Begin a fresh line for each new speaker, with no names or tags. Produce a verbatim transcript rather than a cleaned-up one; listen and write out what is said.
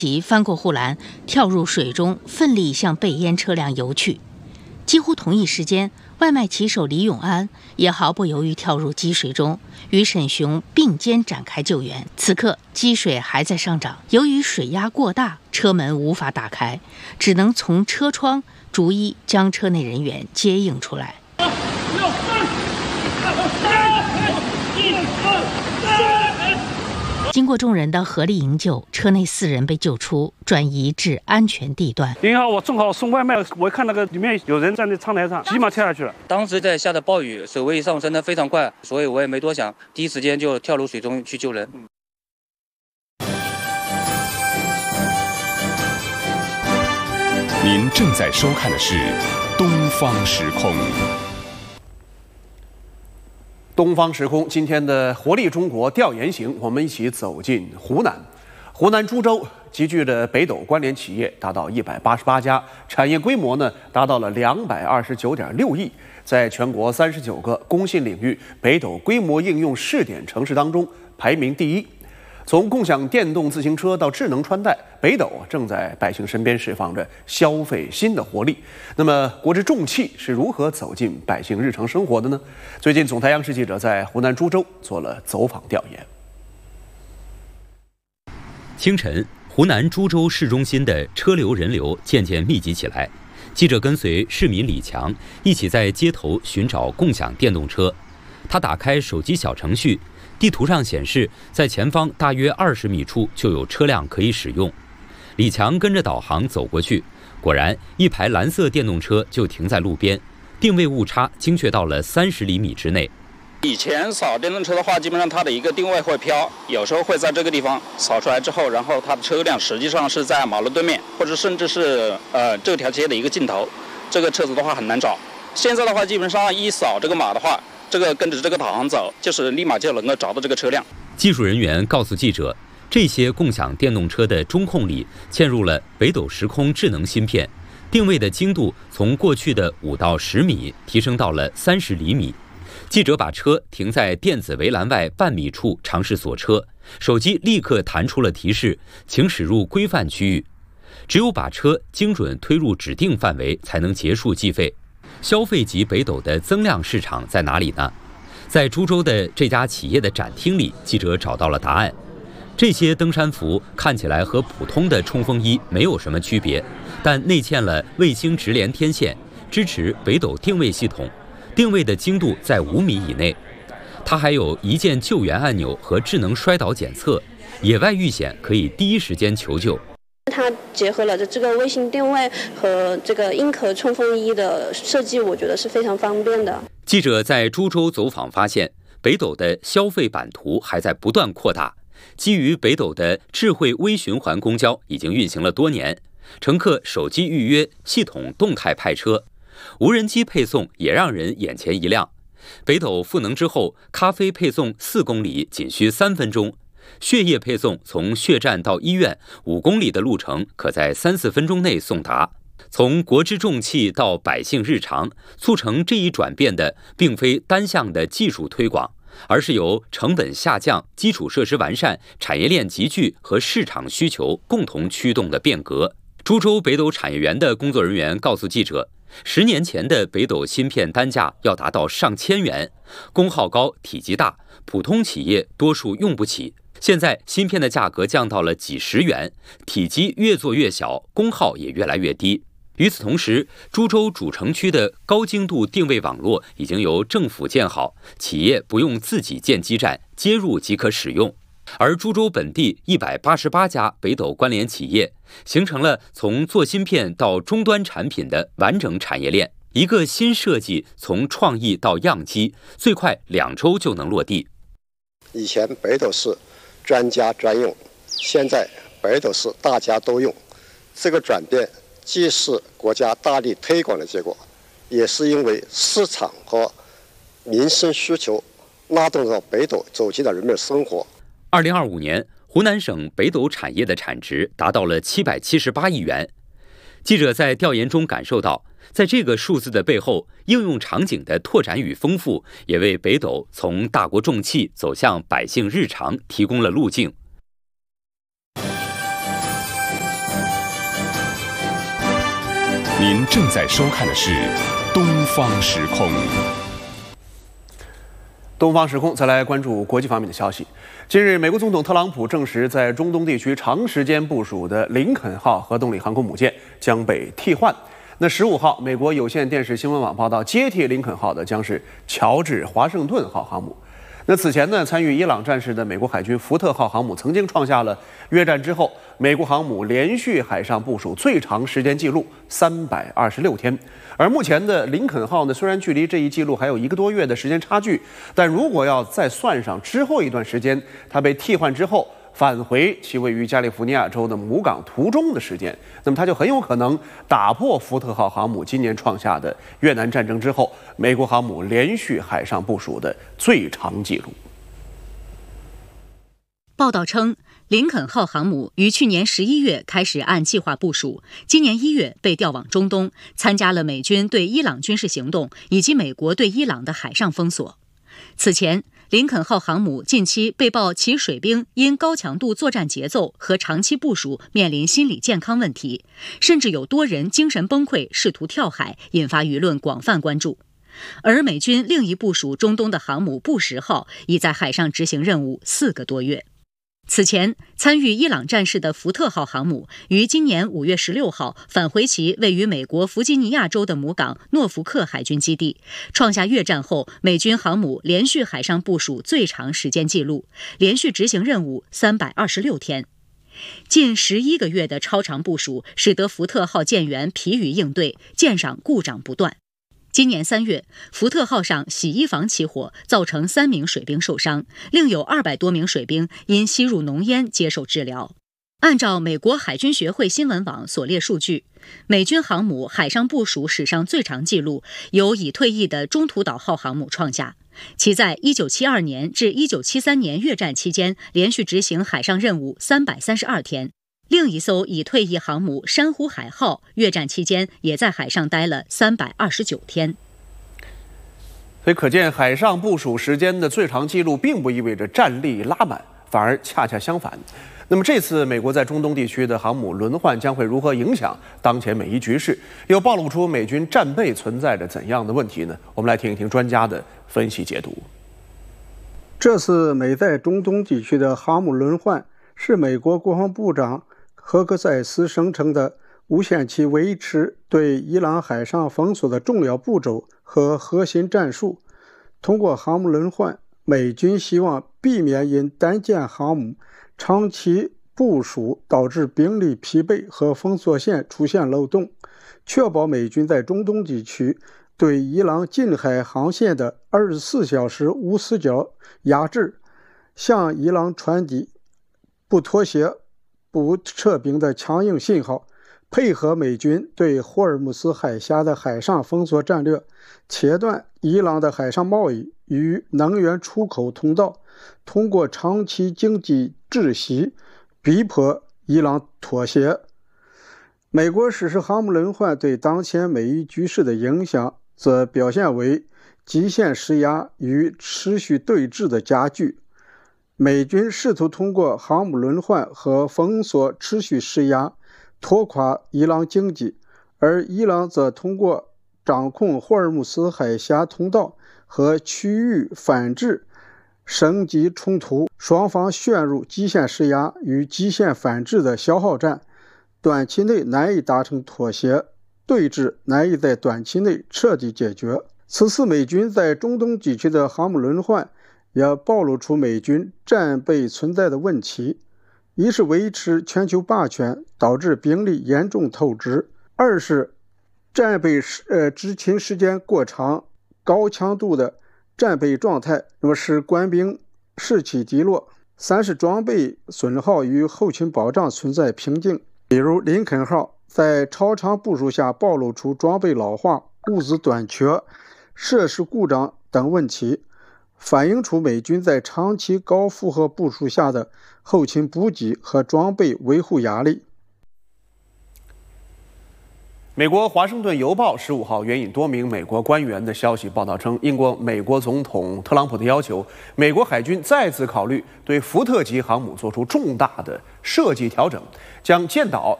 即翻过护栏，跳入水中，奋力向被淹车辆游去。几乎同一时间，外卖骑手李永安也毫不犹豫跳入积水中，与沈雄并肩展开救援。此刻积水还在上涨，由于水压过大，车门无法打开，只能从车窗逐一将车内人员接应出来。经过众人的合力营救，车内四人被救出，转移至安全地段。
您好，我正好送外卖，我看那个里面有人站在窗台上，急忙跳下去了。
当时在下的暴雨，水位上升得非常快，所以我也没多想，第一时间就跳入水中去救人。
您正在收看的是《东方时空》。
东方时空，今天的活力中国调研行，我们一起走进湖南。湖南株洲集聚的北斗关联企业达到一百八十八家，产业规模呢达到了两百二十九点六亿，在全国三十九个工信领域北斗规模应用试点城市当中排名第一。从共享电动自行车到智能穿戴，北斗正在百姓身边释放着消费新的活力。那么，国之重器是如何走进百姓日常生活的呢？最近，总台央视记者在湖南株洲做了走访调研。
清晨，湖南株洲市中心的车流人流渐渐密集起来。记者跟随市民李强一起在街头寻找共享电动车。他打开手机小程序。地图上显示，在前方大约二十米处就有车辆可以使用。李强跟着导航走过去，果然一排蓝色电动车就停在路边，定位误差精确到了三十厘米之内。
以前扫电动车的话，基本上它的一个定位会飘，有时候会在这个地方扫出来之后，然后它的车辆实际上是在马路对面，或者甚至是呃这条街的一个尽头，这个车子的话很难找。现在的话，基本上一扫这个码的话，这个跟着这个导航走，就是立马就能够找到这个车辆。
技术人员告诉记者，这些共享电动车的中控里嵌入了北斗时空智能芯片，定位的精度从过去的五到十米提升到了三十厘米。记者把车停在电子围栏外半米处，尝试锁车，手机立刻弹出了提示，请驶入规范区域。只有把车精准推入指定范围，才能结束计费。消费级北斗的增量市场在哪里呢？在株洲的这家企业的展厅里，记者找到了答案。这些登山服看起来和普通的冲锋衣没有什么区别，但内嵌了卫星直连天线，支持北斗定位系统，定位的精度在五米以内。它还有一键救援按钮和智能摔倒检测，野外遇险可以第一时间求救。
它结合了这个卫星定位和这个硬壳冲锋衣的设计，我觉得是非常方便的。
记者在株洲走访发现，北斗的消费版图还在不断扩大。基于北斗的智慧微循环公交已经运行了多年，乘客手机预约，系统动态派车，无人机配送也让人眼前一亮。北斗赋能之后，咖啡配送四公里仅需三分钟。血液配送从血站到医院五公里的路程，可在三四分钟内送达。从国之重器到百姓日常，促成这一转变的并非单向的技术推广，而是由成本下降、基础设施完善、产业链集聚和市场需求共同驱动的变革。株洲北斗产业园的工作人员告诉记者，十年前的北斗芯片单价要达到上千元，功耗高、体积大，普通企业多数用不起。现在芯片的价格降到了几十元，体积越做越小，功耗也越来越低。与此同时，株洲主城区的高精度定位网络已经由政府建好，企业不用自己建基站，接入即可使用。而株洲本地一百八十八家北斗关联企业，形成了从做芯片到终端产品的完整产业链。一个新设计从创意到样机，最快两周就能落地。
以前北斗是专家专用，现在北斗是大家都用。这个转变既是国家大力推广的结果，也是因为市场和民生需求拉动了北斗走进了人们的生活。
二零二五年，湖南省北斗产业的产值达到了七百七十八亿元。记者在调研中感受到，在这个数字的背后，应用场景的拓展与丰富，也为北斗从大国重器走向百姓日常提供了路径。
您正在收看的是东方时空。
东方时空，再来关注国际方面的消息。近日，美国总统特朗普证实，在中东地区长时间部署的林肯号核动力航空母舰将被替换。那十五号，美国有线电视新闻网报道，接替林肯号的将是乔治华盛顿号航母。那此前呢，参与伊朗战事的美国海军福特号航母曾经创下了越战之后美国航母连续海上部署最长时间记录三百二十六天。而目前的林肯号呢，虽然距离这一记录还有一个多月的时间差距，但如果要再算上之后一段时间，它被替换之后返回其位于加利福尼亚州的母港途中的时间，那么它就很有可能打破福特号航母今年创下的越南战争之后美国航母连续海上部署的最长纪录。
报道称，林肯号航母于去年十一月开始按计划部署，今年一月被调往中东，参加了美军对伊朗军事行动以及美国对伊朗的海上封锁。此前，林肯号航母近期被曝其水兵因高强度作战节奏和长期部署面临心理健康问题，甚至有多人精神崩溃，试图跳海，引发舆论广泛关注。而美军另一部署中东的航母布什号已在海上执行任务四个多月。此前，参与伊朗战事的福特号航母于今年五月十六号返回其位于美国弗吉尼亚州的母港诺福克海军基地，创下越战后美军航母连续海上部署最长时间纪录，连续执行任务三百二十六天。近十一个月的超长部署，使得福特号舰员疲于应对，舰上故障不断。今年三月，福特号上洗衣房起火，造成三名水兵受伤，另有二百多名水兵因吸入浓烟接受治疗。按照美国海军学会新闻网所列数据，美军航母海上部署史上最长纪录由已退役的中途岛号航母创下，其在一九七二年至一九七三年越战期间连续执行海上任务三百三十二天。另一艘已退役航母珊瑚海号越战期间也在海上待了三百二十九天。
所以可见，海上部署时间的最长记录并不意味着战力拉满，反而恰恰相反。那么这次美国在中东地区的航母轮换将会如何影响当前美伊局势，又暴露出美军战备存在着怎样的问题呢？我们来听一听专家的分析解读。
这次美在中东地区的航母轮换是美国国防部长赫克塞斯声称的无限期维持对伊朗海上封锁的重要步骤和核心战术。通过航母轮换，美军希望避免因单舰航母长期部署导致兵力疲惫和封锁线出现漏洞，确保美军在中东地区对伊朗近海航线的二十四小时无死角压制，向伊朗传递不妥协、不撤兵的强硬信号，配合美军对霍尔木斯海峡的海上封锁战略，切断伊朗的海上贸易与能源出口通道，通过长期经济窒息逼迫伊朗妥协。美国实施航母轮换对当前美伊局势的影响，则表现为极限施压与持续对峙的加剧。美军试图通过航母轮换和封锁持续施压，拖垮伊朗经济，而伊朗则通过掌控霍尔木斯海峡通道和区域反制升级冲突，双方陷入极限施压与极限反制的消耗战，短期内难以达成妥协，对峙难以在短期内彻底解决。此次美军在中东地区的航母轮换也暴露出美军战备存在的问题：一是维持全球霸权，导致兵力严重透支；二是战备呃执勤时间过长，高强度的战备状态，那么使官兵士气低落；三是装备损耗与后勤保障存在瓶颈，比如林肯号在超长部署下暴露出装备老化、物资短缺、设施故障等问题，反映出美军在长期高负荷部署下的后勤补给和装备维护压力。
美国《华盛顿邮报》十五号援引多名美国官员的消息报道称，应过美国总统特朗普的要求，美国海军再次考虑对福特级航母做出重大的设计调整，将舰岛